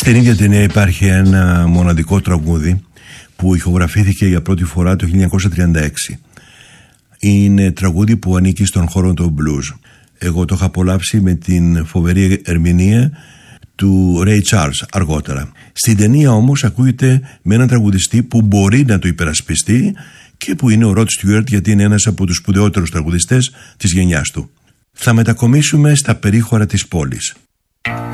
Στην ίδια ταινία υπάρχει ένα μοναδικό τραγούδι που ηχογραφήθηκε για πρώτη φορά το 1936. Είναι τραγούδι που ανήκει στον χώρο του blues. Εγώ το είχα απολαύσει με την φοβερή ερμηνεία του Ray Charles αργότερα. Στην ταινία όμως ακούγεται με έναν τραγουδιστή που μπορεί να το υπερασπιστεί και που είναι ο Rod Stewart, γιατί είναι ένας από τους σπουδαιότερους τραγουδιστές της γενιάς του. Θα μετακομίσουμε στα περίχωρα της πόλης.